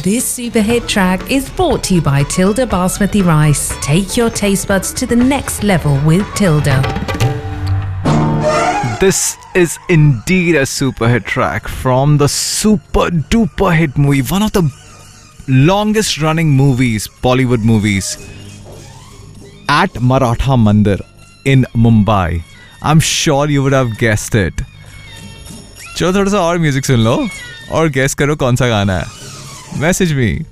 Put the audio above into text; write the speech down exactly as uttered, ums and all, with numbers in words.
This super hit track is brought to you by Tilda Basmati Rice. Take your taste buds to the next level with Tilda. This is indeed a super hit track from the super duper hit movie, one of the longest running movies, Bollywood movies, At Maratha Mandir in Mumbai. I'm sure you would have guessed it. चलो थोड़ा सा और music सुन लो और guess करो कौन सा गाना है. Message me.